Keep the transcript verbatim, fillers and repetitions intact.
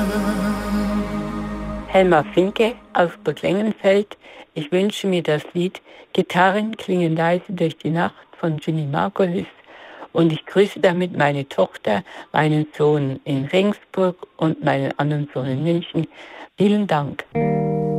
Helma Finke aus Burg Lengenfeld. Ich wünsche mir das Lied Gitarren klingen leise durch die Nacht von Jimmy Margulis und ich grüße damit meine Tochter, meinen Sohn in Regensburg und meinen anderen Sohn in München. Vielen Dank.